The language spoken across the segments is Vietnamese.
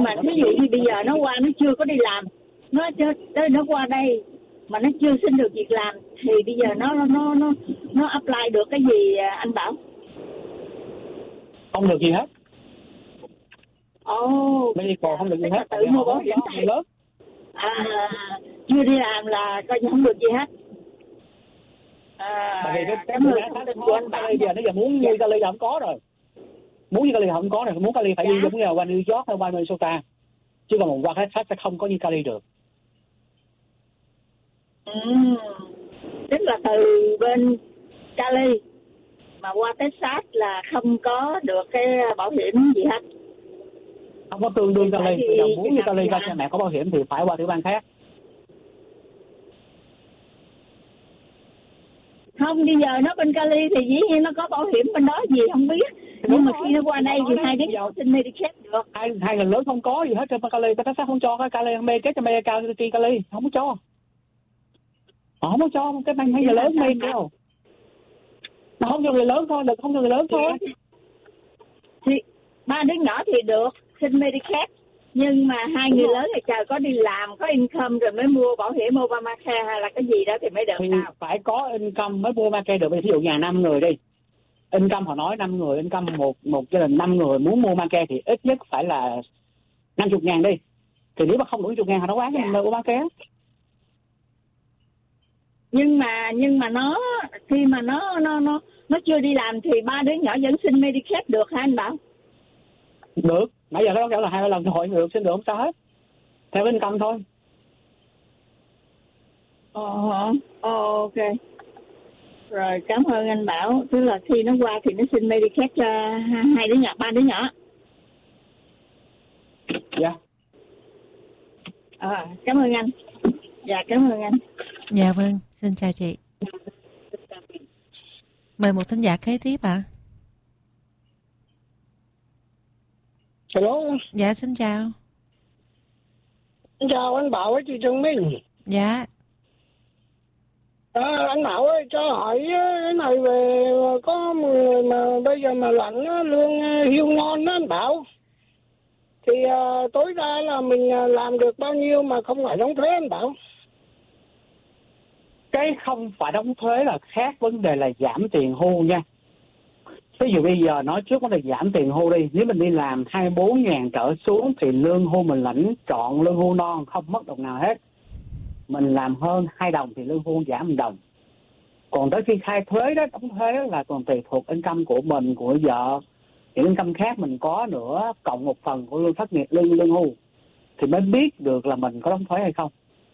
mà ví dụ như bây giờ nó qua nó chưa có đi làm, nó qua đây mà nó chưa xin được việc làm thì bây giờ nó apply được cái gì anh Bảo? Không được gì hết. Medical không được gì hết. Tự mua bảo hiểm lớn. Chưa đi làm là coi như không được gì hết. Bởi vì cái của anh Bảo bây giờ nó giờ muốn như Cali là không có rồi. Muốn như Cali là không có rồi, muốn Cali phải đi giống như là qua New York hay qua Minnesota. Chứ còn một qua khác sẽ không có như Cali được. Tức là từ bên Cali mà qua Texas là không có được cái bảo hiểm gì hết. Không có tương đương Cali. Bây giờ muốn như Cali cho cha mẹ có bảo hiểm thì phải qua tiểu bang khác. Không, bây giờ nó bên Cali thì dĩ nhiên nó có bảo hiểm bên đó gì không biết. Nhưng mà khi nó qua đây thì hai đứa nhỏ xin Medicare được. Hai người lớn không có gì hết trên Cali. Texas không cho cái Cali, Medicare cho Medicare Cali. Không có cho. Họ không có cho cái hai người lớn Medicare. Nó không cho người lớn thôi, được không cho người lớn thôi. Thì ba đứa nhỏ thì được xin Medicare. Nhưng mà hai người lớn thì chờ có đi làm, có income rồi mới mua bảo hiểm Obamacare hay là cái gì đó thì mới được. Thì phải có income mới mua Obamacare được. Ví dụ nhà 5 người đi. Income họ nói 5 người, income một gia đình 5 người muốn mua Obamacare thì ít nhất phải là 50.000 đi. Thì nếu mà không đủ 50.000 họ đâu bán cái Obamacare. Nhưng mà nó khi mà nó chưa đi làm thì ba đứa nhỏ vẫn xin Medicare được hả anh Bảo? Được, nãy giờ nó kéo là 2-3 lần hội được xin được không sao hết. Theo income thôi. Ok. Rồi cảm ơn anh Bảo. Tức là khi nó qua thì nó xin Medicare cho hai đứa nhỏ, ba đứa nhỏ. Dạ. Cảm ơn anh. Dạ cảm ơn anh. Dạ vâng, xin chào chị. Mời một thính giả kế tiếp ạ. Hello. Dạ xin chào. Xin chào anh Bảo với chị Trương Minh. Dạ. Anh Bảo ơi, cho hỏi cái này về có người mà bây giờ mà lãnh lương hưu ngon đó anh Bảo. Thì tối đa là mình làm được bao nhiêu mà không phải đóng thuế anh Bảo? Cái không phải đóng thuế là khác, vấn đề là giảm tiền hưu nha. Ví dụ bây giờ nói trước vấn đề giảm tiền hưu đi. Nếu mình đi làm 24.000 trở xuống thì lương hưu mình lãnh trọn lương hưu non, không mất đồng nào hết. Mình làm hơn 2 đồng thì lương hưu giảm 1 đồng. Còn tới khi khai thuế đó, đóng thuế đó là còn tùy thuộc income của mình, của vợ. Những income khác mình có nữa, cộng một phần của lương thất nghiệp, lương hưu thì mới biết được là mình có đóng thuế hay không.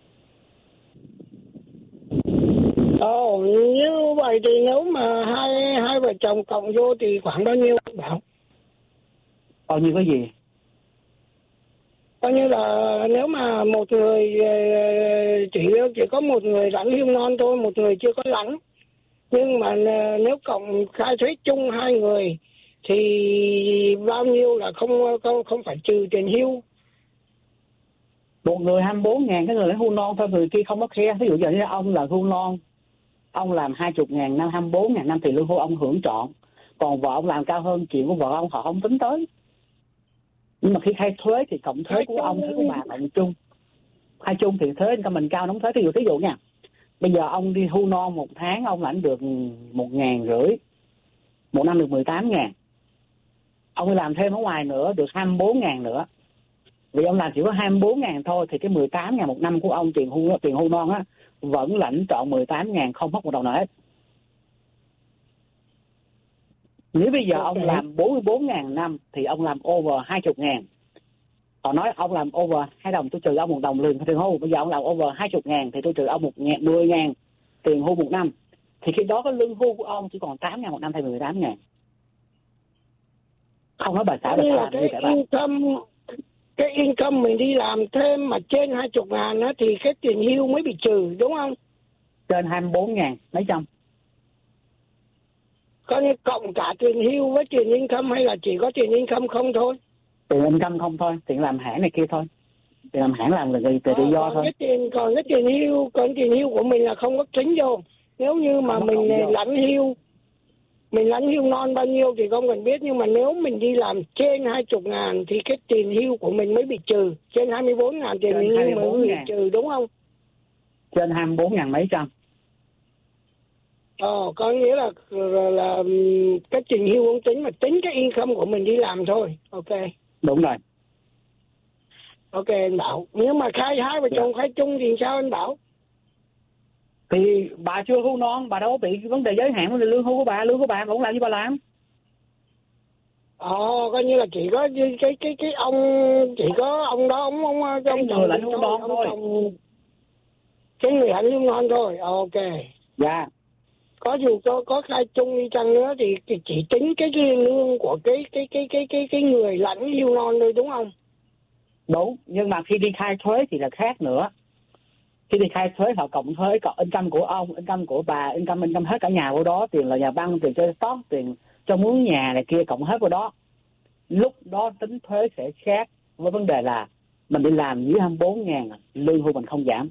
Như vậy thì nếu mà hai vợ chồng cộng vô thì khoảng bao nhiêu anh Bảo? Bao nhiêu cái gì? Coi như là nếu mà một người chỉ có một người lãnh hưu non thôi, một người chưa có lãnh. Nhưng mà nếu cộng khai thuế chung hai người thì bao nhiêu là không phải trừ tiền hưu? Một người 24.000, cái người lãnh hưu non thôi, người kia không có khe. Ví dụ như ông là hưu non, ông làm 20.000 năm, 24.000 năm thì lương hưu ông hưởng trọn. Còn vợ ông làm cao hơn, chuyện của vợ ông họ không tính tới. Nhưng mà khi khai thuế thì cộng thuế của ông, thuế của bà cộng chung. Khai chung thì thuế income mình cao đóng thuế. Ví dụ nha, bây giờ ông đi hưu non một tháng ông lãnh được 1.500, một năm được 18.000. Ông đi làm thêm ở ngoài nữa được 24.000 nữa. Vì ông làm chỉ có 24.000 thôi thì cái 18.000 một năm của ông tiền hưu non á vẫn lãnh trọn 18.000, không mất 1 đồng nào hết. Nếu bây giờ ông làm 44.000 năm thì ông làm over 20.000. Họ nói ông làm over 2 đồng tôi trừ ông 1 đồng tiền hưu. Bây giờ ông làm over 20.000 thì tôi trừ ông 10.000 tiền hưu 1 năm. Thì khi đó cái lương hưu của ông chỉ còn 8.000 một năm thay vì 18.000. Không nói bà xã bà làm như vậy bà. Cái income mình đi làm thêm mà trên 20.000 á thì cái tiền hưu mới bị trừ đúng không? Trên 24.000 mấy trăm. Có như cộng cả tiền hưu với tiền income hay là chỉ có tiền income không thôi? Tiền income không thôi, tiền làm hãng này kia thôi. Tiền làm hãng làm là gì tự do thôi. Còn cái tiền hưu của mình là không có tính vô. Nếu như mà mình lãnh hưu mình lãnh hưu non bao nhiêu thì không cần biết, nhưng mà nếu mình đi làm trên 20.000 thì cái tiền hưu của mình mới bị trừ. Trên 24.000 tiền hưu mới bị trừ, đúng không? Trên 24.000 mấy trăm. Có nghĩa là cái tiền hưu không tính, mà tính cái income của mình đi làm thôi. Ok. Đúng rồi. Ok anh Bảo. Nếu mà khai hai vợ chồng khai chung thì sao anh Bảo? Thì bà chưa hưu non, bà đâu có bị vấn đề giới hạn vấn đề lương hưu của bà. Lương của bà cũng làm như bà làm. Coi như là chỉ có cái ông, chỉ có ông đó, ông cái người lãnh hưu non thôi. Cái người lãnh hưu non thôi. Ok. Dạ. Có dù có khai chung đi chăng nữa thì chỉ tính cái lương của cái người lãnh hưu non thôi, đúng không? Đúng, nhưng mà khi đi khai thuế thì là khác nữa. Khi đi khai thuế họ cộng thuế, cộng income của ông, income của bà, income hết cả nhà vô đó, tiền là nhà băng, tiền chơi stock, tiền cho mướn nhà này kia cộng hết vào đó. Lúc đó tính thuế sẽ khác. Với vấn đề là mình đi làm dưới 24.000, lương hưu mình không giảm.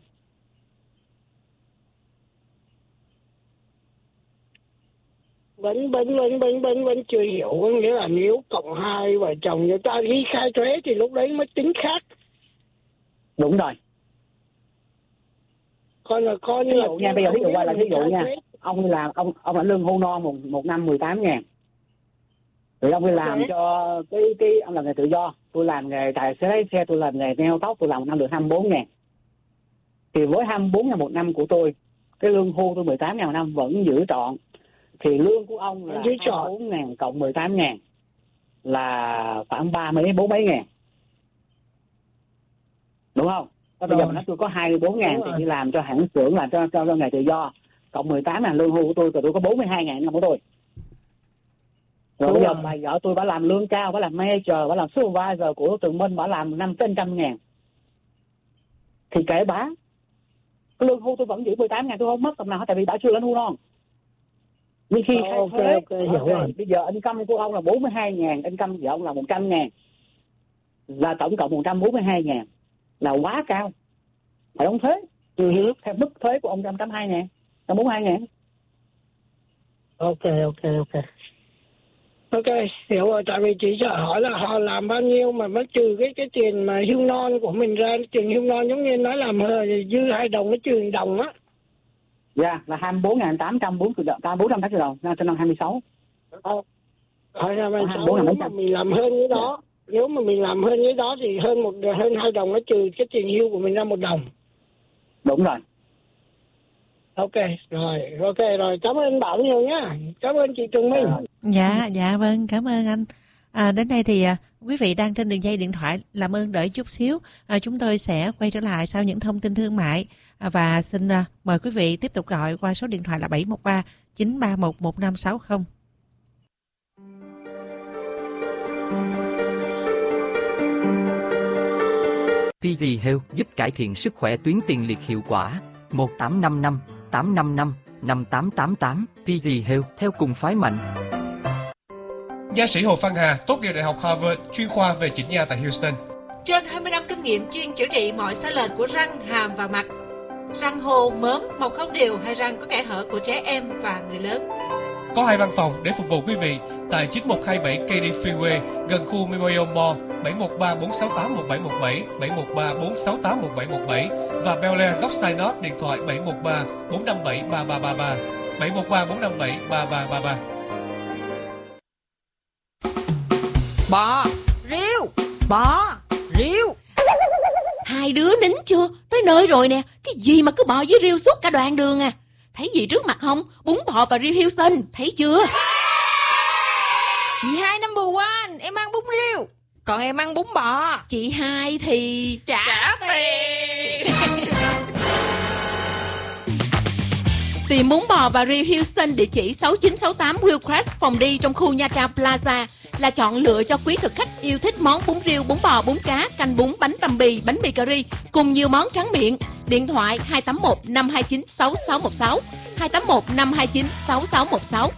Vẫn chưa hiểu. Có nghĩa là nếu cộng hai vợ chồng người ta đi khai thuế thì lúc đấy mới tính khác. Đúng rồi. Coi như là nha, bây giờ ví dụ qua là ví dụ nha, ông đi làm, ông lãnh lương hưu non một năm 18.000. Rồi ông đi làm cho cái ông làm nghề tự do, tôi làm nghề tài xế lái xe, tôi làm nghề neo tóc, tôi làm một năm được 24.000. Thì với 24.000 một năm của tôi, cái lương hưu tôi 18.000 một năm vẫn giữ trọn. Thì lương của ông là 24.000 cộng 18.000 là khoảng 4 mấy ngàn. Đúng không? Bây giờ mình nói tôi có 24.000 thì đi làm cho hãng xưởng, làm cho nghề tự do, cộng 18.000 lương hưu của tôi, thì tôi có 42.000 năm của tôi. Rồi bây giờ bà vợ tôi bà làm lương cao, bà làm manager, bà làm supervisor của Tường Minh, bà làm 500.000. Thì kể bà, cái lương hưu tôi vẫn giữ 18.000, tôi không mất tầm nào hết, tại vì bà chưa lãnh hưu non. Nhưng khi khai thuế, bây giờ income của ông là 42.000, income của ông là 100.000, là tổng cộng 142.000, là quá cao, phải đóng thuế. Theo mức thuế của ông 182.000, 142.000. Ok, hiểu rồi. Tại vì chị sợ hỏi là họ làm bao nhiêu mà mới trừ cái tiền mà hưu non của mình ra. Tiền hưu non giống như nói làm dư 2 đồng nó trừ đồng á. Dạ, là 24.840 đồng, 480 đồng cho năm 26. Hỏi là nếu mà mình làm hơn cái đó, nếu mà mình làm hơn cái đó thì hơn 2 đồng nó trừ cái tiền hưu của mình ra 1 đồng. Đúng rồi. Ok rồi, cảm ơn anh Bảo nhiều nhá. Cảm ơn chị Tường Minh. Dạ vâng, cảm ơn anh. Đến đây thì quý vị đang trên đường dây điện thoại, làm ơn đợi chút xíu. Chúng tôi sẽ quay trở lại sau những thông tin thương mại, và xin mời quý vị tiếp tục gọi qua số điện thoại là 713 931 1560. PG Health giúp cải thiện sức khỏe tuyến tiền liệt hiệu quả. 1855 855 5888. PG Health theo cùng phái mạnh. Nha sĩ Hồ Văn Hà tốt nghiệp Đại học Harvard, chuyên khoa về chỉnh nha tại Houston. Trên 20 năm kinh nghiệm chuyên chữa trị mọi sai lệch của răng, hàm và mặt. Răng hô, mớm, mọc không đều hay răng có kẽ hở của trẻ em và người lớn. Có 2 văn phòng để phục vụ quý vị tại 9127 KD Freeway gần khu Memorial Mall, 713 468 1717, 713 468 1717 và Bel Air góc Sinot, điện thoại 713 457 3333, 713 457 3333. Bò, riu. Hai đứa nín chưa? Tới nơi rồi nè. Cái gì mà cứ bò với riu suốt cả đoạn đường à? Thấy gì trước mặt không? Bún bò và riu Houston, thấy chưa? Chị hai number one, em ăn bún riu, còn em ăn bún bò. Chị hai thì trả tiền. Tìm bún bò và riu Houston, địa chỉ 6968 Willcrest, phòng đi trong khu Nha Trang Plaza là chọn lựa cho quý thực khách yêu thích món bún riu, bún bò, bún cá, canh bún, bánh tằm bì, bánh mì cà ri cùng nhiều món tráng miệng. Điện thoại 281 529 6616, 281 529 6616.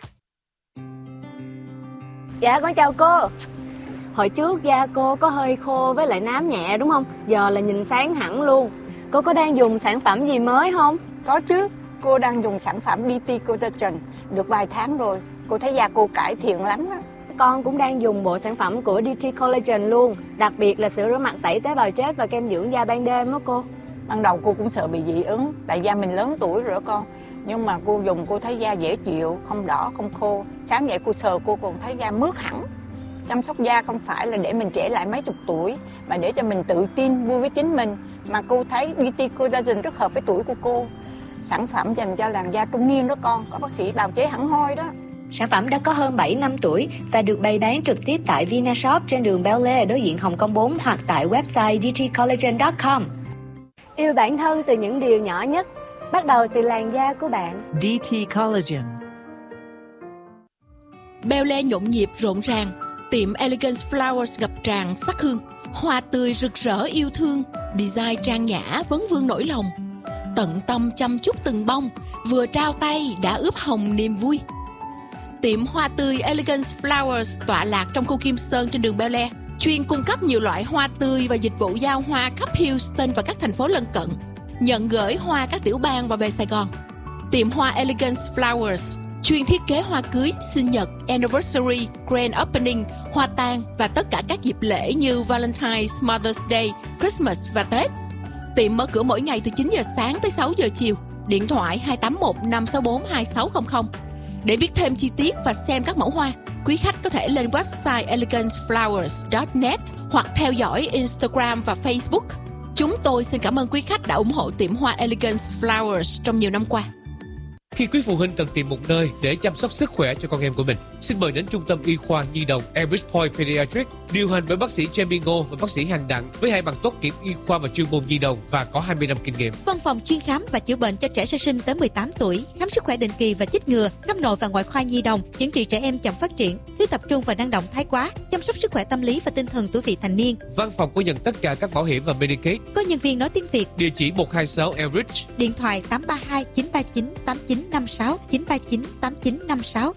Dạ con chào cô. Hồi trước da cô có hơi khô với lại nám nhẹ đúng không? Giờ là nhìn sáng hẳn luôn. Cô có đang dùng sản phẩm gì mới không? Có chứ, cô đang dùng sản phẩm DT Collagen được vài tháng rồi. Cô thấy da cô cải thiện lắm á. Con cũng đang dùng bộ sản phẩm của DT Collagen luôn, đặc biệt là sữa rửa mặt tẩy tế bào chết và kem dưỡng da ban đêm đó cô. Ban đầu cô cũng sợ bị dị ứng, tại da mình lớn tuổi rồi đó con. Nhưng mà cô dùng cô thấy da dễ chịu, không đỏ, không khô. Sáng dậy cô sờ cô còn thấy da mướt hẳn. Chăm sóc da không phải là để mình trẻ lại mấy chục tuổi, mà để cho mình tự tin, vui với chính mình. Mà cô thấy DT Collagen rất hợp với tuổi của cô. Sản phẩm dành cho làn da trung niên đó con, có bác sĩ bào chế hẳn hoi đó. Sản phẩm đã có hơn 7 năm tuổi và được bày bán trực tiếp tại Vinashop trên đường Bel Air đối diện Hồng Kông 4 hoặc tại website dtcollagen.com. Yêu bản thân từ những điều nhỏ nhất, bắt đầu từ làn da của bạn. DT Collagen. Bel Air nhộn nhịp rộn ràng, tiệm Elegance Flowers ngập tràn sắc hương, hoa tươi rực rỡ yêu thương, design trang nhã vấn vương nỗi lòng. Tận tâm chăm chút từng bông, vừa trao tay đã ướp hồng niềm vui. Tiệm hoa tươi Elegance Flowers tọa lạc trong khu Kim Sơn trên đường Bel Air, chuyên cung cấp nhiều loại hoa tươi và dịch vụ giao hoa khắp Houston và các thành phố lân cận. Nhận gửi hoa các tiểu bang và về Sài Gòn. Tiệm hoa Elegance Flowers chuyên thiết kế hoa cưới, sinh nhật, anniversary, grand opening, hoa tang và tất cả các dịp lễ như Valentine's, Mother's Day, Christmas và Tết. Tiệm mở cửa mỗi ngày từ 9 giờ sáng tới 6 giờ chiều. Điện thoại 281 564 2600. Để biết thêm chi tiết và xem các mẫu hoa, quý khách có thể lên website eleganceflowers.net hoặc theo dõi Instagram và Facebook. Chúng tôi xin cảm ơn quý khách đã ủng hộ tiệm hoa Elegance Flowers trong nhiều năm qua. Khi quý phụ huynh cần tìm một nơi để chăm sóc sức khỏe cho con em của mình, xin mời đến Trung tâm Y khoa Nhi đồng Elbridge Point Pediatrics, điều hành bởi bác sĩ Jamie Ngô và bác sĩ Hằng Đặng với 2 bằng tốt nghiệp y khoa và chuyên môn nhi đồng và có 20 năm kinh nghiệm. Văn phòng chuyên khám và chữa bệnh cho trẻ sơ sinh tới 18 tuổi, khám sức khỏe định kỳ và chích ngừa, khám nội và ngoại khoa nhi đồng, chẩn trị trẻ em chậm phát triển, thiếu tập trung và năng động thái quá, chăm sóc sức khỏe tâm lý và tinh thần tuổi vị thành niên. Văn phòng có nhận tất cả các bảo hiểm và Medicaid. Có nhân viên nói tiếng Việt. Địa chỉ 126 Elbridge. Điện thoại 832 939 8956 939 8956.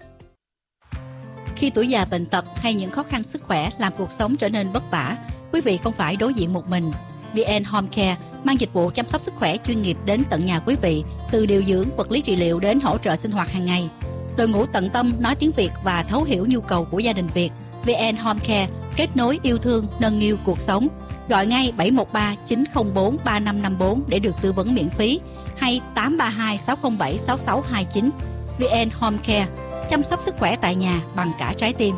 Khi tuổi già bệnh tật hay những khó khăn sức khỏe làm cuộc sống trở nên vất vả, quý vị không phải đối diện một mình. VN Home Care mang dịch vụ chăm sóc sức khỏe chuyên nghiệp đến tận nhà quý vị, từ điều dưỡng, vật lý trị liệu đến hỗ trợ sinh hoạt hàng ngày. Đội ngũ tận tâm nói tiếng Việt và thấu hiểu nhu cầu của gia đình Việt. VN Home Care kết nối yêu thương, nâng niu cuộc sống. Gọi ngay 713 904 3554 để được tư vấn miễn phí, hay 832 607 6629. VN Home Care, chăm sóc sức khỏe tại nhà bằng cả trái tim.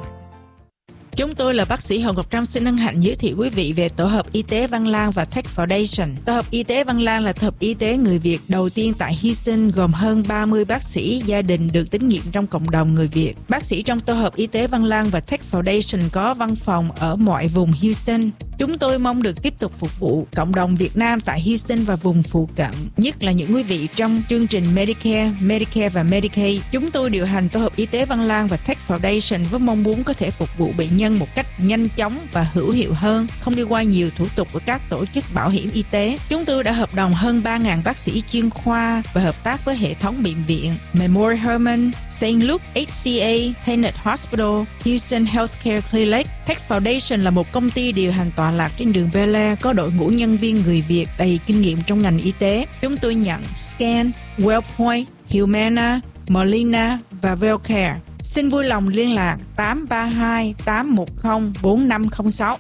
Chúng tôi là bác sĩ Hồng Ngọc Trâm xin hân hạnh giới thiệu quý vị về tổ hợp y tế Văn Lang và Tech Foundation. Tổ hợp y tế Văn Lang là tổ hợp y tế người Việt đầu tiên tại Houston, gồm hơn 30 bác sĩ gia đình được tín nhiệm trong cộng đồng người Việt. Bác sĩ trong tổ hợp y tế Văn Lang và Tech Foundation có văn phòng ở mọi vùng Houston. Chúng tôi mong được tiếp tục phục vụ cộng đồng Việt Nam tại Houston và vùng phụ cận, nhất là những quý vị trong chương trình Medicare và Medicaid. Chúng tôi điều hành tổ hợp y tế Văn Lang và Tech Foundation với mong muốn có thể phục vụ bệnh nhân một cách nhanh chóng và hữu hiệu hơn, không đi qua nhiều thủ tục của các tổ chức bảo hiểm y tế. Chúng tôi đã hợp đồng hơn 3.000 bác sĩ chuyên khoa và hợp tác với hệ thống bệnh viện Memorial Hermann, St. Luke, HCA, Tenet Hospital, Houston Healthcare Clinic. Tech Foundation là một công ty điều hành tọa lạc trên đường Bel Air, có đội ngũ nhân viên người Việt đầy kinh nghiệm trong ngành y tế. Chúng tôi nhận Scan, Wellpoint, Humana, Molina và Wellcare. Xin vui lòng liên lạc 832 810 4506.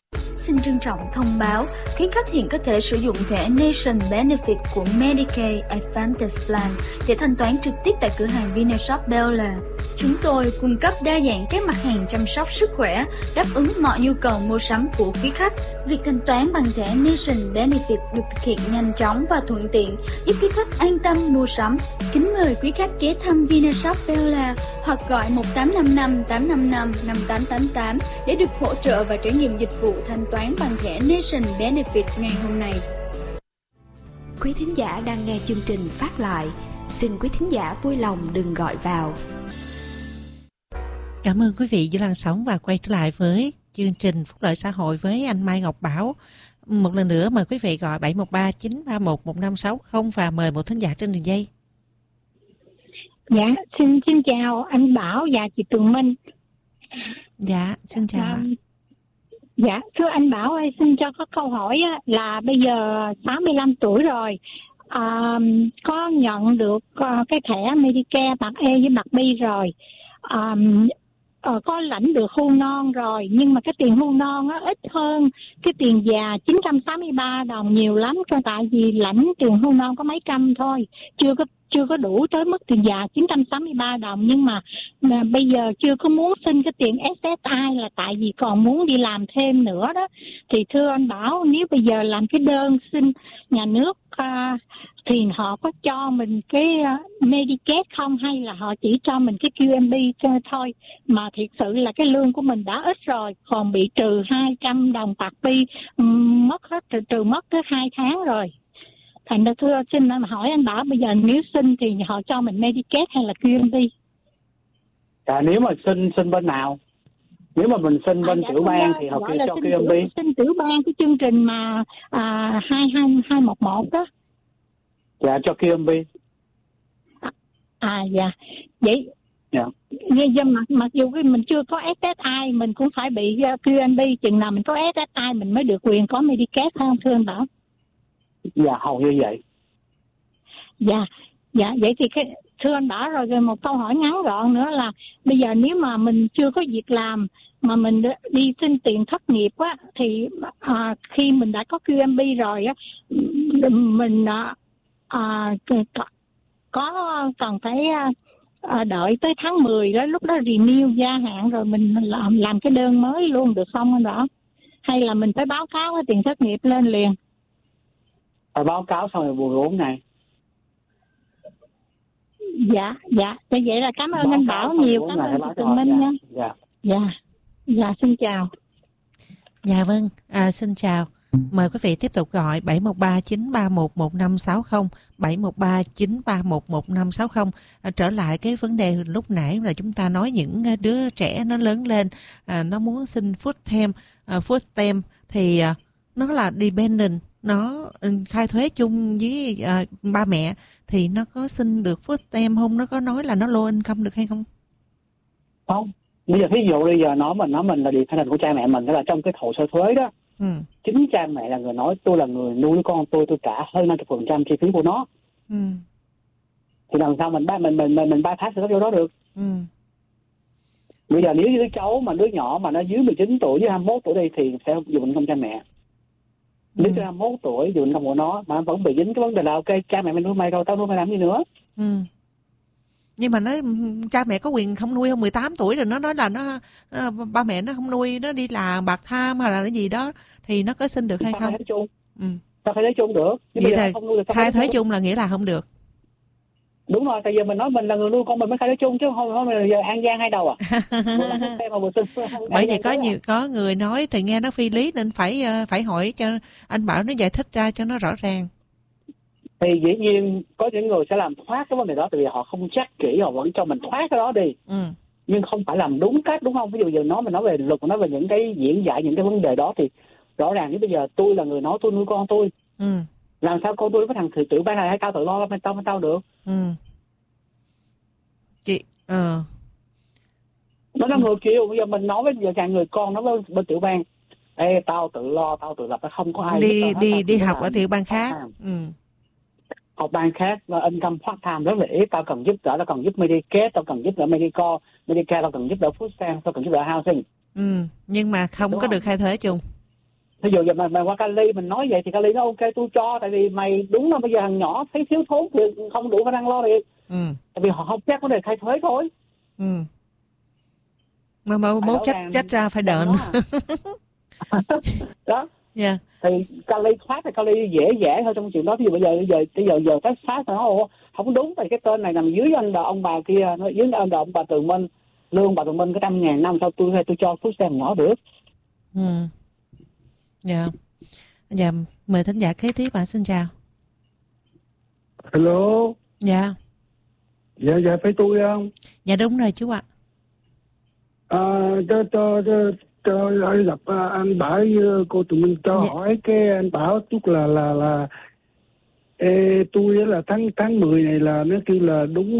Xin trân trọng thông báo, quý khách hiện có thể sử dụng thẻ Nation Benefit của Medicaid Advantage Plan để thanh toán trực tiếp tại cửa hàng Vinashop Bel Air. Chúng tôi cung cấp đa dạng các mặt hàng chăm sóc sức khỏe, đáp ứng mọi nhu cầu mua sắm của quý khách. Việc thanh toán bằng thẻ Nation Benefit được thực hiện nhanh chóng và thuận tiện, giúp quý khách an tâm mua sắm. Kính mời quý khách ghé thăm Vinashop Bel Air hoặc gọi 1855 855 5888 để được hỗ trợ và trải nghiệm dịch vụ thanh toán bằng thẻ Nation Benefit ngày hôm nay. Quý thính giả đang nghe chương trình phát lại, xin quý thính giả vui lòng đừng gọi vào. Cảm ơn quý vị giữ làn sóng và quay trở lại với chương trình Phúc lợi xã hội với anh Mai Ngọc Bảo. Một lần nữa mời quý vị gọi 713 931 1560 và mời một thính giả trên đường dây. Dạ, xin chào anh Bảo và chị Tường Minh. Dạ, xin chào. Dạ, thưa anh Bảo ơi, xin cho có câu hỏi là bây giờ 65 tuổi rồi, có nhận được cái thẻ Medicare bạc E với bạc B rồi. có lãnh được hưu non rồi, nhưng mà cái tiền hưu non á ít hơn cái tiền già 963 đồng nhiều lắm, tại vì lãnh tiền hưu non có mấy trăm thôi, chưa có đủ tới mức tiền già 963 đồng. Nhưng mà bây giờ chưa có muốn xin cái tiền SSI là tại vì còn muốn đi làm thêm nữa đó. Thì thưa anh Bảo, nếu bây giờ làm cái đơn xin nhà nước thì họ có cho mình cái Medicaid không, hay là họ chỉ cho mình cái QMB thôi? Mà thiệt sự là cái lương của mình đã ít rồi, còn bị trừ 200 đồng bạc pi, mất hết, trừ mất tới 2 tháng rồi. Thành ra thưa xin hỏi anh Bảo, bây giờ nếu xin thì họ cho mình Medicaid hay là QMB? Nếu mà xin bên nào? Nếu mà mình xin bên tiểu bang thì họ cho QMB. Xin tiểu bang cái chương trình mà 211 đó. Dạ, cho QMB. Dạ. Vậy nhưng mặc dù mình chưa có SSI, mình cũng phải bị QMB. Chừng nào mình có SSI mình mới được quyền có Medicaid, không thưa anh Bảo? Dạ, hầu như vậy. Dạ, vậy thì thưa anh Bảo, rồi một câu hỏi ngắn gọn nữa là bây giờ nếu mà mình chưa có việc làm mà mình đi xin tiền thất nghiệp á, thì khi mình đã có QMB rồi á, mình có cần phải đợi tới tháng 10 đó, lúc đó renew gia hạn rồi mình làm cái đơn mới luôn được không anh Bảo? Hay là mình phải báo cáo cái tiền thất nghiệp lên liền? Phải báo cáo xong rồi 14 ngày. Dạ, vậy là cảm ơn anh Bảo nhiều, cảm ơn chị Tường Minh nha. Dạ, xin chào. Dạ vâng, xin chào. Mời quý vị tiếp tục gọi 713 931 1560, 713 931 1560. Trở lại cái vấn đề lúc nãy là chúng ta nói những đứa trẻ nó lớn lên, nó muốn xin food stamp thì nó là dependent, nó khai thuế chung với ba mẹ, thì nó có xin được food stamp không? Nó có nói là nó low income được hay không? Không. Bây giờ thí dụ bây giờ mình là dependent của cha mẹ mình, đó là trong cái hồ sơ thuế đó. Chính cha mẹ là người nói tôi là người nuôi con tôi trả hơn 50% chi phí của nó. Thì làm sao mình bypass được cái đó được? Bây giờ nếu như đứa cháu mà đứa nhỏ mà nó dưới 19 tuổi, dưới 21 tuổi đi thì sẽ dùng công cha mẹ. Nếu tới 21 tuổi dùng công của nó mà vẫn bị dính cái vấn đề là ok, cha mẹ mình nuôi mày rồi, tao nuôi mày làm gì nữa? Nhưng mà cha mẹ có quyền không nuôi không? 18 tuổi rồi nó nói là ba mẹ nó không nuôi, nó đi làm bạc tham hay là cái gì đó, thì nó có xin được hay không? Sao phải lấy chung được? Vậy là khai thuế chung là nghĩa là không được. Đúng rồi, tại vì mình nói mình là người nuôi con mình mới khai thuế chung chứ không là giờ An Giang hai đầu à? Bởi vì có người nói thì nghe nó phi lý nên phải hỏi cho anh Bảo nó giải thích ra cho nó rõ ràng. Thì dĩ nhiên có những người sẽ làm thoát cái vấn đề đó, tại vì họ không chắc kỹ, họ vẫn cho mình thoát cái đó đi. Nhưng không phải làm đúng cách, đúng không? Ví dụ giờ mình nói về luật, nói về những cái diễn giải những cái vấn đề đó thì rõ ràng nếu bây giờ tôi là người nói tôi nuôi con tôi, làm sao con tôi với thằng tự ban này hay tao tự lo tao được? Nó là người kia. Bây giờ mình nói với giờ càng người con nó bên tiểu bang, ê tao tự lo tao tự lập, tao không có ai đi học ở tiểu bang khác. Học bang khác income part time rất là ít, tao cần giúp đỡ, tao cần giúp Medicaid, tao cần giúp đỡ Medicare, tao cần giúp đỡ food stamp, tao cần giúp đỡ housing. Nhưng mà không có được khai thuế chung. Ví dụ giờ mày qua Cali mình nói vậy thì Cali nó ok tôi cho, tại vì mày đúng là bây giờ thằng nhỏ thấy thiếu thốn thì không đủ khả năng lo được. Tại vì họ không chắc vấn đề khai thuế thôi. Mà bố trách ra phải đền. Đó. Thì Cali thoát thì Cali dễ thôi trong chuyện đó. Ví dụ bây giờ phát phát nó không đúng, tại cái tên này nằm dưới ông bà kia, nó dưới ông bà Tường Minh, lương bà Tường Minh cái 100.000 năm, sao tôi cho food stamp nhỏ được? Dạ, mời thính giả kế tiếp ạ. Xin chào. Hello. Dạ, phải tôi không? Dạ đúng rồi chú ạ. Cho gặp anh Bảo với cô Tụi Minh cho hỏi cái anh Bảo, tức là tôi là tháng 10 này là nó kêu là đúng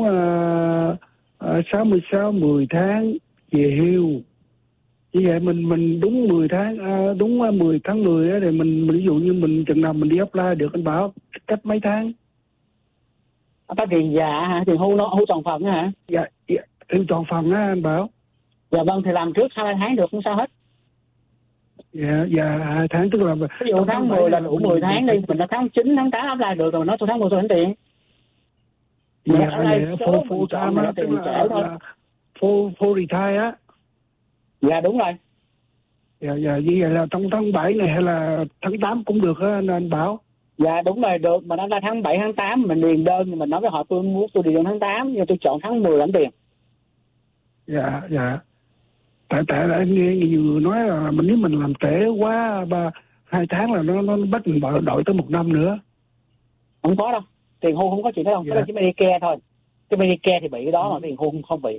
66 10 tháng về hưu. Như vậy mình đúng 10 tháng đúng 10 tháng 10 á, thì mình ví dụ như mình chừng nào mình đi apply được anh Bảo cách mấy tháng? Ta tiền già hả? Tiền hưu nó hưu tròn phần hả? Dạ, em chọn phòng á anh Bảo. Dạ vâng, thì làm trước 2 tháng được không sao hết. Dạ 2 tháng tức là ví dụ tháng 10 là đủ 10 tháng đi, mình đã tháng 9, tháng 8 apply được rồi, nói tôi tháng 10 tôi lãnh tiền. Dạ full time á, tức là full retire á. Dạ đúng rồi. Dạ như vậy là trong tháng 7 này hay là tháng 8 cũng được á anh Bảo. Dạ đúng rồi, được, mà nó là tháng 7, tháng 8 mình điền đơn, mình nói với họ tôi muốn tôi điền đơn tháng 8 nhưng tôi chọn tháng 10 lãnh tiền. Dạ. Tại là em nghe nhiều người nói là nếu mình làm trễ quá 2 tháng là nó bắt mình đổi tới 1 năm nữa. Không có đâu, tiền hưu không có chuyện đó đâu, cái đó chỉ Medicare thôi. Cái Medicare thì bị cái đó mà tiền hưu không bị.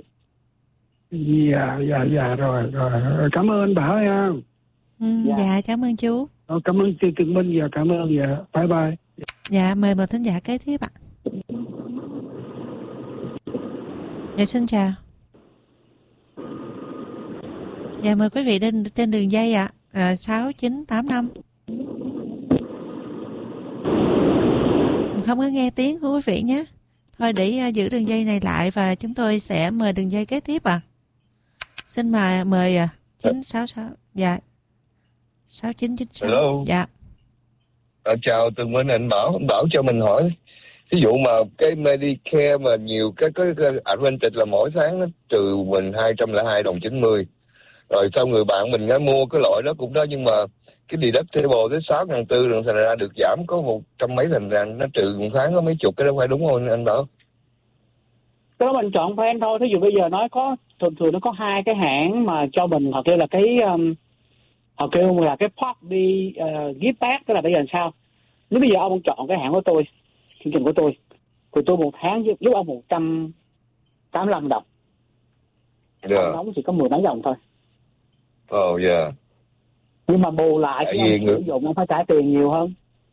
Dạ rồi. Cảm ơn anh Bảo nha. Dạ cảm ơn chú. Cảm ơn chị Tường Minh, dạ cảm ơn, dạ bye bye. Dạ mời một thính giả kế tiếp ạ. Dạ xin chào. Dạ mời quý vị trên đường dây ạ. 6985. Không có nghe tiếng của quý vị nhé. Thôi để giữ đường dây này lại và chúng tôi sẽ mời đường dây kế tiếp ạ. Xin mời 966. Dạ 6996. Hello. Dạ. Chào Tường Minh, anh Bảo cho mình hỏi. Ví dụ mà cái Medicare mà nhiều cái advantage là mỗi tháng nó trừ mình 202 đồng 90. Rồi sau người bạn mình đã mua cái loại đó cũng đó, nhưng mà cái deductible tới 6.400 rồi thành ra được giảm có 100 mấy, thành ra nó trừ một tháng có mấy chục, cái đó phải đúng không anh Bảo? Cái đó mình chọn plan thôi. Thí dụ bây giờ nói có thường nó có 2 cái hãng mà cho mình, họ kêu là cái họ kêu là cái Part B Give Back, tức là bây giờ làm sao? Nếu bây giờ ông chọn cái hãng của tôi, chương trình của tôi, thì tôi một tháng giúp ông 185 đồng. Ông đóng chỉ có 10 mấy đồng thôi. Nhưng mà bù lại khi ông sử dụng ông phải trả tiền nhiều hơn.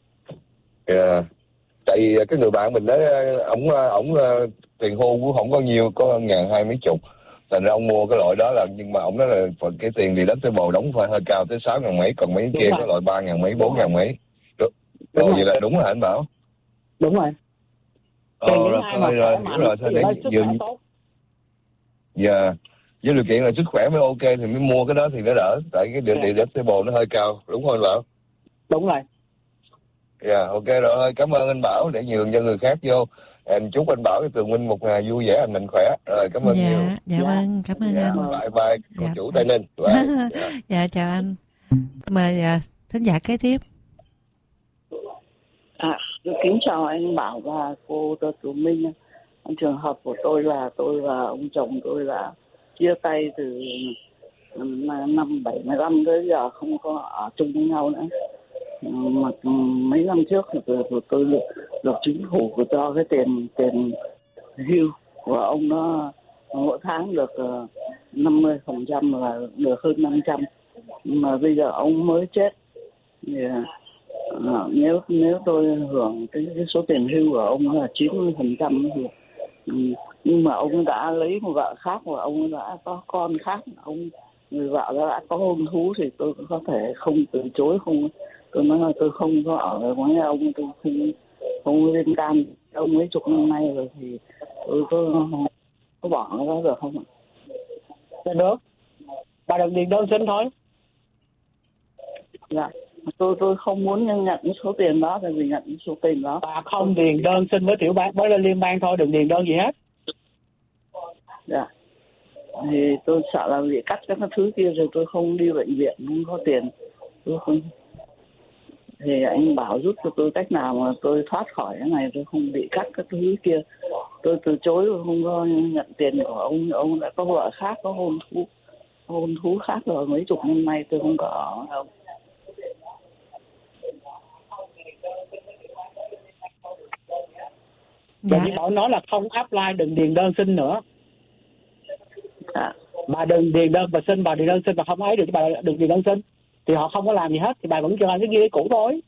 Tại vì cái người bạn mình đó, ổng tiền hưu cũng không có nhiều, có 1.200 mấy chục. Thành ra ông mua cái loại đó là, nhưng mà ổng nói là cái tiền thì đất tới bồ đóng phải hơi cao tới 6.000 mấy, còn mấy kia cái loại 3.000 mấy, 4.000 mấy. Vậy là đúng hả anh Bảo? Đúng rồi. Rồi, thôi để dừng. Dạ. Với điều kiện là sức khỏe mới ok thì mới mua cái đó thì nó đỡ, tại cái deductible nó hơi cao, đúng không anh Bảo? Đúng rồi. Dạ, ok rồi, cảm ơn anh Bảo, để nhường cho người khác vô. Em chúc anh Bảo với Tường Minh một ngày vui vẻ, anh mạnh khỏe. Rồi, cảm ơn nhiều. Dạ vâng, cảm ơn anh. Bye, cô chủ Tây Ninh. Dạ, chào anh. Mời thính giả kế tiếp. Kính chào anh Bảo và cô Tường Minh. Trường hợp của tôi và ông chồng tôi là chia tay từ năm 75 tới giờ không có ở chung với nhau nữa. Mà mấy năm trước thì tôi được chính phủ của cho cái tiền hưu của ông nó mỗi tháng được 50% là được hơn 500. Nhưng mà bây giờ ông mới chết thì nếu tôi hưởng cái số tiền hưu của ông là 90% thì nhưng mà ông đã lấy một vợ khác và ông đã có con khác, người vợ đã có hôn thú thì tôi có thể không từ chối, không, tôi nói là tôi không có ở với ông, tôi không liên can ông mấy chục năm nay rồi thì tôi có bỏ nó được không ạ? Được, bà đừng điền đơn xin thôi. Dạ, tôi không muốn nhận số tiền đó, tại vì nhận số tiền đó. Bà không điền đơn xin với tiểu bang, với lên liên bang thôi, đừng điền đơn gì hết. Dạ, thì tôi sợ là bị cắt các thứ kia rồi tôi không đi bệnh viện, không có tiền, tôi không. Thì anh bảo giúp cho tôi cách nào mà tôi thoát khỏi cái này, tôi không bị cắt các thứ kia. Tôi từ chối, tôi không có nhận tiền của ông đã có vợ khác, có hôn thú khác rồi, mấy chục năm nay tôi không có ở đâu. Dạ. Chị Bảo nói là không apply, đừng điền đơn xin nữa. Bà đừng điền đơn, bà xin, bà điền đơn xin, bà không ấy được, bà đừng điền đơn xin. Thì họ không có làm gì hết, thì bà vẫn cho cái ghi cũ thôi.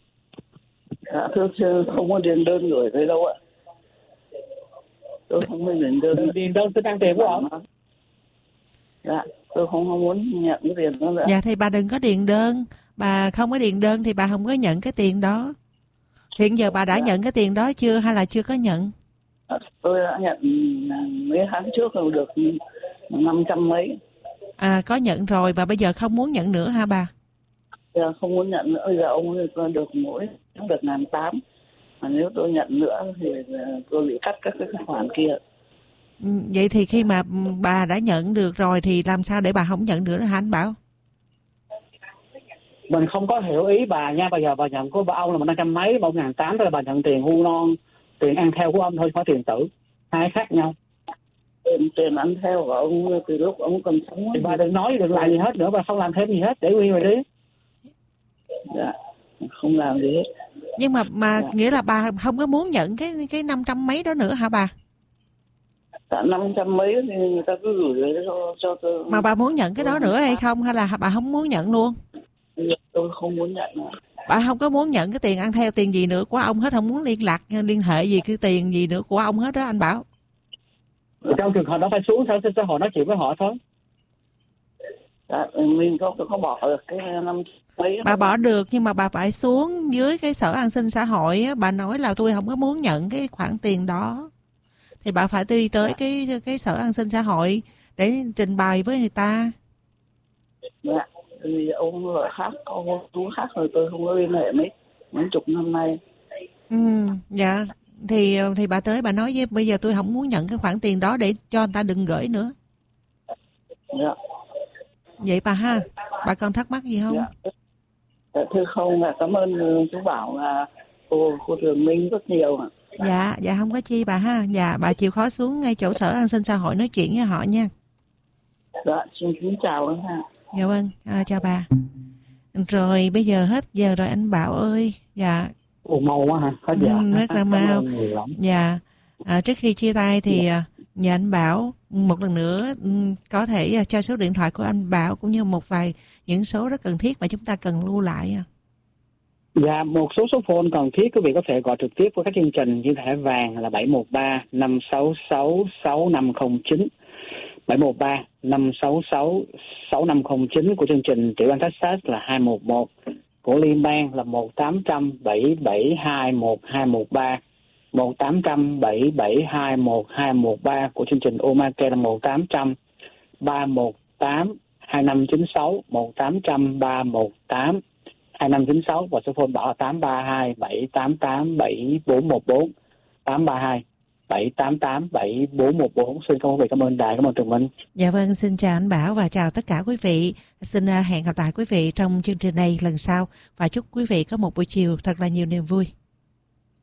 Thưa không có điền đơn gửi tới đâu ạ. Tôi không có điền đơn. Điền đơn xin ăn tiền của ông. Dạ, tôi không muốn nhận cái tiền đó nữa. Dạ thì bà đừng có điền đơn. Bà không có điền đơn thì bà không có nhận cái tiền đó. Hiện giờ bà đã nhận cái tiền đó chưa hay là chưa có nhận? Tôi đã nhận mấy tháng trước rồi được 500 mấy. Có nhận rồi và bây giờ không muốn nhận nữa hả bà? Giờ không muốn nhận nữa. Bây giờ ông ấy được mỗi tháng được 1.800. Mà nếu tôi nhận nữa thì tôi bị cắt các cái khoản kia. Vậy thì khi mà bà đã nhận được rồi thì làm sao để bà không nhận nữa hả anh Bảo? Mình không có hiểu ý bà nha. Bây giờ bà nhận của ông là 500 mấy, 1.800 rồi bà nhận tiền hưu non, tiền ăn theo của ông thôi, không có tiền tử. Hai khác nhau. Tiền ăn theo của ông từ lúc ông còn sống. Thì bà đừng nói, đừng làm gì hết nữa, bà không làm thêm gì hết, để nguyên rồi đi. Dạ, không làm gì hết. Nhưng mà nghĩa là bà không có muốn nhận cái 500 mấy đó nữa hả bà? 500 mấy thì người ta cứ gửi cho tôi. Mà bà muốn nhận cái đó nữa hay không, hay là bà không muốn nhận luôn? Tôi không muốn nhận nữa. Bà không có muốn nhận cái tiền ăn theo, tiền gì nữa của ông hết, không muốn liên hệ gì cái tiền gì nữa của ông hết đó anh Bảo. Trong trường hợp đó phải xuống xã hội nói chuyện với họ thôi. Mình có bỏ được cái 5 mấy. Bà bỏ được nhưng mà bà phải xuống dưới cái sở an sinh xã hội á, bà nói là tôi không có muốn nhận cái khoản tiền đó. Thì bà phải đi tới cái sở an sinh xã hội để trình bày với người ta. Dạ, vì ông là khác, ông chú khác rồi tôi không có liên hệ mấy chục năm nay. Dạ, thì bà tới bà nói với bây giờ tôi không muốn nhận cái khoản tiền đó để cho người ta đừng gửi nữa. Dạ. Vậy bà ha, bà còn thắc mắc gì không? Dạ, thưa không, cảm ơn chú Bảo là cô Trường Minh rất nhiều ạ. Dạ không có chi bà ha. Dạ, bà chịu khó xuống ngay chỗ sở an sinh xã hội nói chuyện với họ nha. Dạ, xin chào anh ha. Dạ vâng, chào bà. Rồi bây giờ hết giờ rồi anh Bảo ơi. Dạ. Mau quá hả? Hết giờ. Rất là mau. Dạ. Trước khi chia tay thì nhờ anh Bảo một lần nữa có thể cho số điện thoại của anh Bảo cũng như một vài những số rất cần thiết mà chúng ta cần lưu lại. Dạ, một số phone cần thiết quý vị có thể gọi trực tiếp với các chương trình như thẻ vàng là 713 566 6509, 713 566 6509 của chương trình Tiểu Bang Texas là 211, của Liên bang là 1-800 772 1213, 1-800 772 1213 của chương trình Omake là 1-800 318 2596, 1-800 318 2596 và số phone bảo là 832 788 7414, 832 788 7414. Xin cảm ơn Đài, cảm ơn Trường Minh. Dạ vâng, xin chào anh Bảo và chào tất cả quý vị. Xin hẹn gặp lại quý vị trong chương trình này lần sau và chúc quý vị có một buổi chiều thật là nhiều niềm vui.